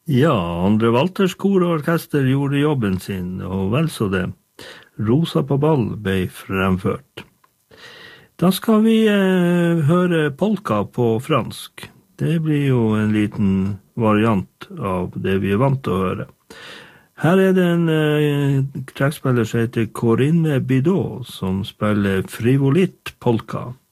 Ja, Andre Walters kor og orkester gjorde jobben sin, og vel så det. Rosa på ball ble fremført. Da skal vi høre polka på fransk. Det blir jo en liten variant av det vi er vant til å høre. Her er det en trekkspiller som heter Corinne Bidot, som spiller Frivolitt polka.